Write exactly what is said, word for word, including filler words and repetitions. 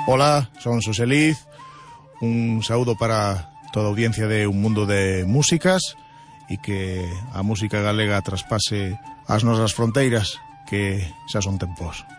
Hola, son Xosé Liz. Un saúdo para toda a audiencia de Un Mundo de Músicas e que a música galega traspase as nosas fronteiras, que xa son tempos.